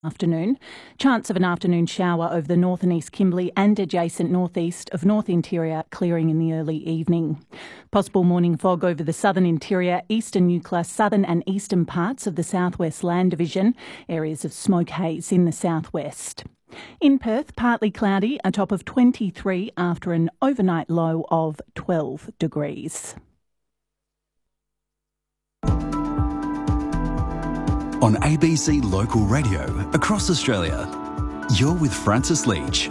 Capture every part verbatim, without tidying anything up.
Afternoon. Chance of an afternoon shower over the north and east Kimberley and adjacent northeast of North Interior, clearing in the early evening. Possible morning fog over the southern interior, eastern nuclear, southern and eastern parts of the southwest land division. Areas of smoke haze in the southwest. In Perth, partly cloudy, a top of twenty-three after an overnight low of twelve degrees. On A B C Local Radio across Australia, you're with Francis Leach.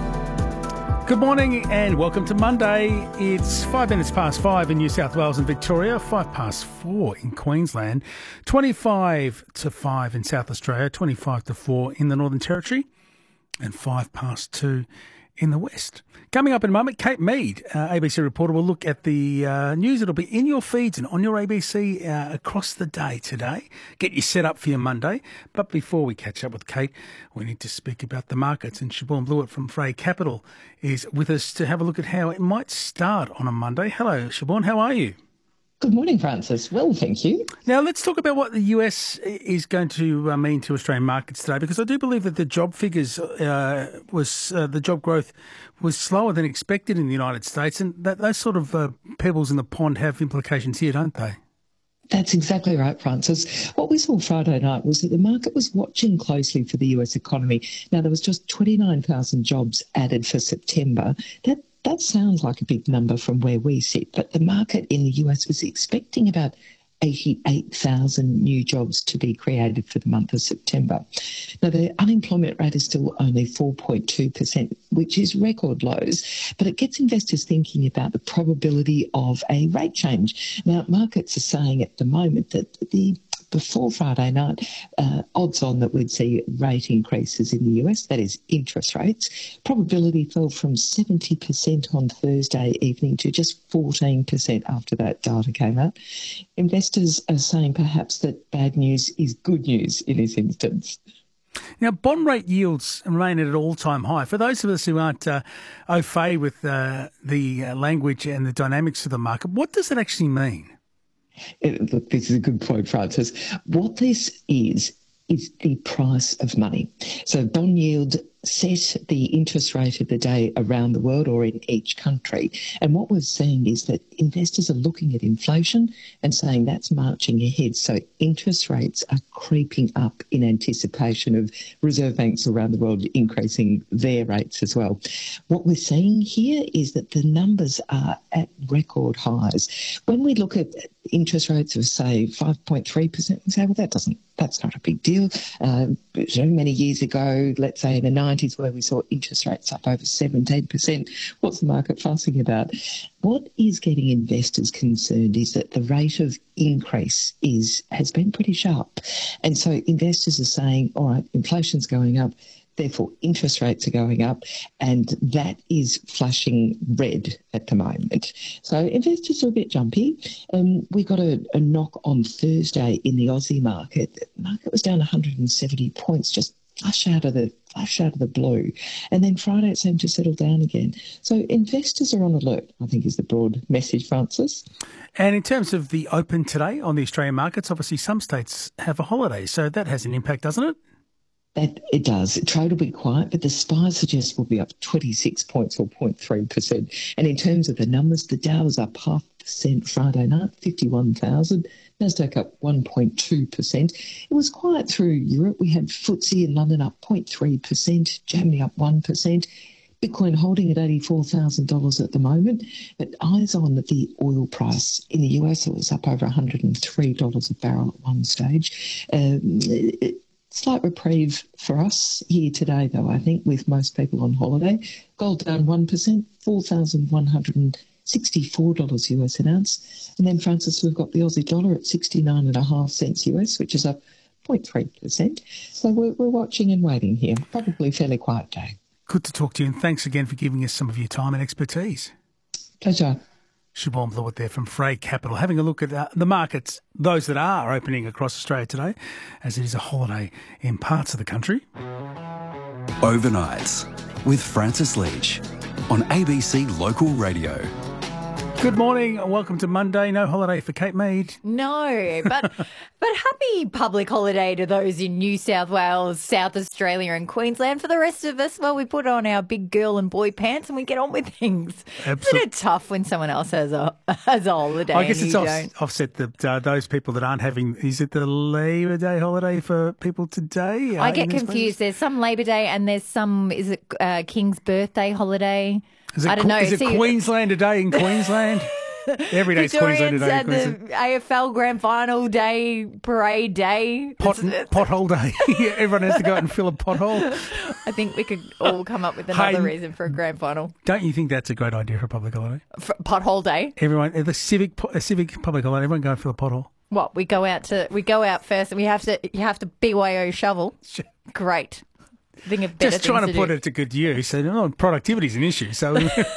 Good morning and welcome to Monday. It's five minutes past five in New South Wales and Victoria, five past four in Queensland, twenty-five to five in South Australia, twenty-five to four in the Northern Territory, and five past two in the West. Coming up in a moment, Kate Mead, uh, A B C reporter, will look at the uh, news that'll be in your feeds and on your A B C uh, across the day today. Get you set up for your Monday. But before we catch up with Kate, we need to speak about the markets. And Siobhan Blewett from Frey Capital is with us to have a look at how it might start on a Monday. Hello, Siobhan. How are you? Good morning, Francis. Well, thank you. Now, let's talk about what the U S is going to uh, mean to Australian markets today, because I do believe that the job figures uh, was uh, the job growth was slower than expected in the United States, and that those sort of uh, pebbles in the pond have implications here, don't they? That's exactly right, Francis. What we saw Friday night was that the market was watching closely for the U S economy. Now, there was just twenty-nine thousand jobs added for September. That That sounds like a big number from where we sit, but the market in the U S was expecting about eighty-eight thousand new jobs to be created for the month of September. Now, the unemployment rate is still only four point two percent, which is record lows, but it gets investors thinking about the probability of a rate change. Now, markets are saying at the moment that the before Friday night, uh, odds on that we'd see rate increases in the U S, that is interest rates. Probability fell from seventy percent on Thursday evening to just fourteen percent after that data came out. Investors are saying perhaps that bad news is good news in this instance. Now, bond rate yields remain at an all-time high. For those of us who aren't uh, au fait with uh, the uh, language and the dynamics of the market, what does that actually mean? Look, this is a good point, Francis. What this is, is the price of money. So bond yield set the interest rate of the day around the world or in each country. And what we're seeing is that investors are looking at inflation and saying that's marching ahead. So interest rates are creeping up in anticipation of reserve banks around the world increasing their rates as well. What we're seeing here is that the numbers are at record highs. When we look at interest rates of, say, five point three percent, we say, well, that doesn't, that's not a big deal. Uh, so many years ago, let's say in the nineties, where we saw interest rates up over seventeen percent, what's the market fussing about? What is getting investors concerned is that the rate of increase is has been pretty sharp. And so investors are saying, all right, inflation's going up, therefore interest rates are going up, and that is flashing red at the moment. So investors are a bit jumpy. Um, we got a, a knock on Thursday in the Aussie market. The market was down one hundred seventy points, just flush out of the flush out of the blue. And then Friday it seemed to settle down again. So investors are on alert, I think, is the broad message, Francis. And in terms of the open today on the Australian markets, obviously some states have a holiday, so that has an impact, doesn't it? That it does. Trade will be quiet, but the S P Y suggests will be up twenty-six points or zero point three percent. And in terms of the numbers, the Dow was up half percent Friday night, fifty-one thousand. Nasdaq up one point two percent. It was quiet through Europe. We had F T S E in London up zero point three percent, Germany up one percent. Bitcoin holding at eighty-four thousand dollars at the moment. But eyes on the oil price in the U S, it was up over one hundred three dollars a barrel at one stage. Um, it, Slight reprieve for us here today, though, I think, with most people on holiday. Gold down one percent, four thousand one hundred sixty-four dollars U S an ounce. And then, Francis, we've got the Aussie dollar at sixty-nine and a half cents U S, which is up zero point three percent. So we're, we're watching and waiting here. Probably a fairly quiet day. Good to talk to you, and thanks again for giving us some of your time and expertise. Pleasure. Siobhan Blewett there from Frey Capital, having a look at uh, the markets, those that are opening across Australia today, as it is a holiday in parts of the country. Overnights with Francis Leach on A B C Local Radio. Good morning and welcome to Monday. No holiday for Kate Mead. No, but but happy public holiday to those in New South Wales, South Australia and Queensland. For the rest of us, well, we put on our big girl and boy pants and we get on with things. Absolutely. Isn't it tough when someone else has a has a holiday I guess and it's you off, don't? offset that uh, those people that aren't having, is it the Labour Day holiday for people today? I Uh, get in this confused. place? There's some Labor Day and there's some, is it uh, King's birthday holiday? Is it, I don't know. Is it See- Queensland Day in Queensland? Every day's Queensland Victorians Day in had Queensland. the A F L Grand Final Day, Parade Day. Pot, It's- pothole day. Everyone has to go out and fill a pothole. I think we could all come up with another Hey, reason for a grand final. Don't you think that's a great idea for a public holiday? For pothole day. Everyone, the civic, a civic public holiday, everyone go and fill a pothole. What, we go out to we go out first and we have to you have to B Y O shovel. Great. Think of better Just trying to, things put do. it to good use. So, no, productivity is an issue. So,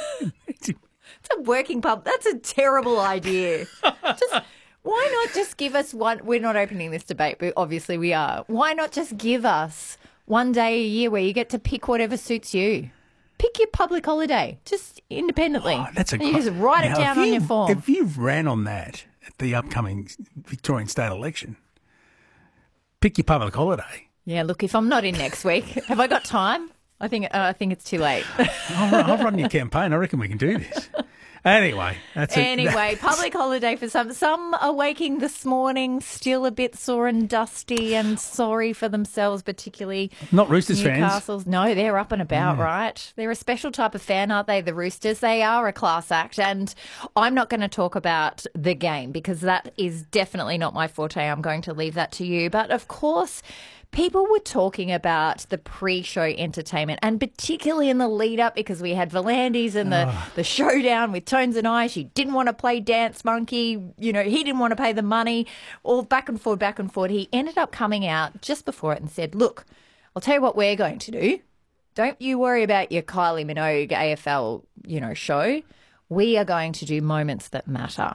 It's a working pub. That's a terrible idea. Just why not just give us one? We're not opening this debate, but obviously we are. Why not just give us one day a year where you get to pick whatever suits you? Pick your public holiday, just independently. Oh, that's a And you great- just write Now, it down if on you- your form. If you ran on that at the upcoming Victorian state election, pick your public holiday. Yeah, look, if I'm not in next week, have I got time? I think uh, I think it's too late. I'll, run- I'll run your campaign. I reckon we can do this. Anyway, that's it. Anyway, public holiday for some. Some are waking this morning still a bit sore and dusty and sorry for themselves, particularly Not Roosters fans. Newcastle's. No, they're up and about, right? They're a special type of fan, aren't they, the Roosters? They are a class act. And I'm not going to talk about the game because that is definitely not my forte. I'm going to leave that to you. But of course, people were talking about the pre-show entertainment and particularly in the lead up because we had Volandis and the, the showdown with Tones and I. She didn't want to play Dance Monkey. You know, he didn't want to pay the money. All back and forth, back and forth. He ended up coming out just before it and said, look, I'll tell you what we're going to do. Don't you worry about your Kylie Minogue A F L, you know, show. We are going to do moments that matter.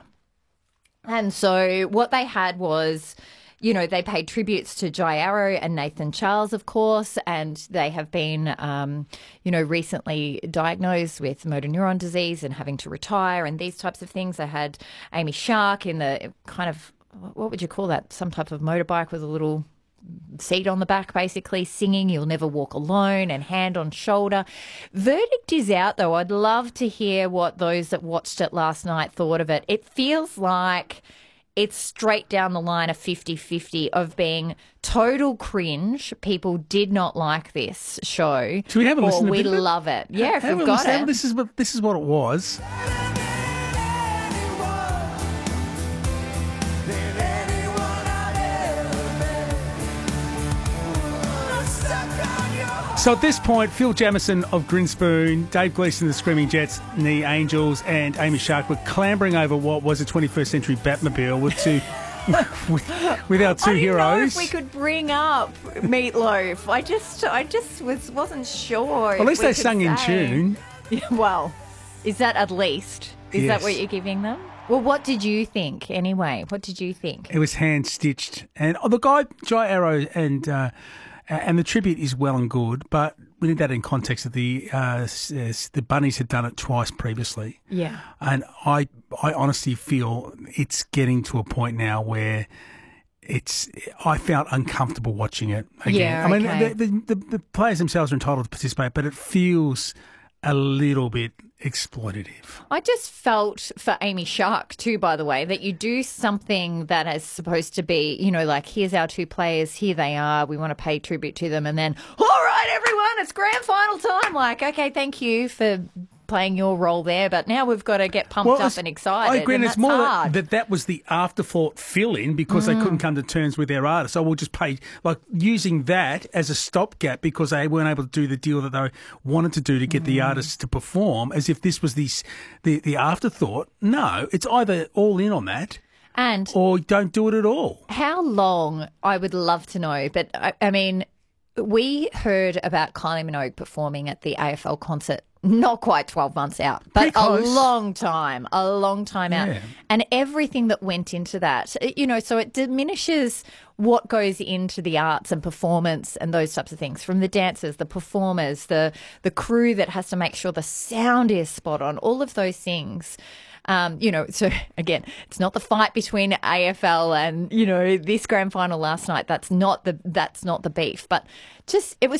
And so what they had was, you know, they paid tributes to Jai Arrow and Nathan Charles, of course, and they have been, um, you know, recently diagnosed with motor neuron disease and having to retire and these types of things. They had Amy Shark in the kind of, what would you call that? Some type of motorbike with a little seat on the back, basically, singing You'll Never Walk Alone and Hand on Shoulder. Verdict is out, though. I'd love to hear what those that watched it last night thought of it. It feels like it's straight down the line of fifty-fifty of being total cringe. People did not like this show. Should we have a or listen to a we bit of it? love it. Yeah, if Have we've a got listen. it. This is what this is what it was. So at this point, Phil Jamieson of Grinspoon, Dave Gleeson, the Screaming Jets, Knee Angels, and Amy Shark were clambering over what was a twenty-first century Batmobile with two, with, with our two I didn't heroes. know if we could bring up Meatloaf. I just, I just was wasn't sure. At least they sung in tune. Well, is that at least? Is Yes. that what you're giving them? Well, what did you think anyway? What did you think? It was hand stitched, and oh, the guy Jai Arrow and uh, and the tribute is well and good, but we need that in context that the uh, s- s- the Bunnies had done it twice previously. Yeah. And I I honestly feel it's getting to a point now where it's I felt uncomfortable watching it again. Yeah, I mean, okay. the, the, the, the players themselves are entitled to participate, but it feels a little bit exploitative. I just felt for Amy Shark too, by the way, that you do something that is supposed to be, you know, like here's our two players, here they are, we want to pay tribute to them, and then, all right, everyone, it's grand final time. Like, okay, thank you for playing your role there, but now we've got to get pumped up it's- and excited. I agree, and and it's that's more that, hard. that that was the afterthought fill-in because they couldn't come to terms with their artist. So we'll just pay, like using that as a stopgap because they weren't able to do the deal that they wanted to do to get the artists to perform, as if this was the, the, the afterthought. No, it's either all in on that And or don't do it at all. how long, I would love to know, but I, I mean, we heard about Kylie Minogue performing at the A F L concert not quite twelve months out, but Pretty a close. long time, a long time out. Yeah. And everything that went into that, you know, so it diminishes what goes into the arts and performance and those types of things, from the dancers, the performers, the the crew that has to make sure the sound is spot on, all of those things. Um, you know, so again, it's not the fight between A F L and, you know, this grand final last night. That's not the that's not the beef. But just it was